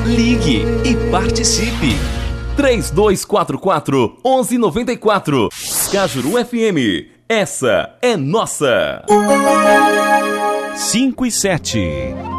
Ligue e participe. 3244-1194. Cajuru FM. Essa é nossa. 5 e 7.